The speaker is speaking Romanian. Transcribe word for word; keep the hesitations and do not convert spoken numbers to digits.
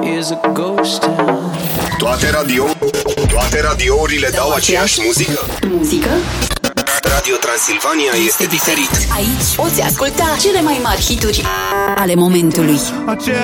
is a ghost town. Toate radio, toate radiourile dau aceeași muzică. Muzică? Radio Transilvania este diferit. Aici poți asculta cele mai mari hituri ale momentului.